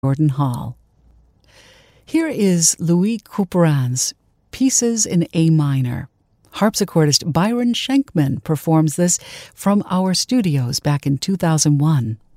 Jordan Hall. Here is Louis Couperin's Pieces in A Minor. Harpsichordist Byron Schenkman performs this from our studios back in 2001.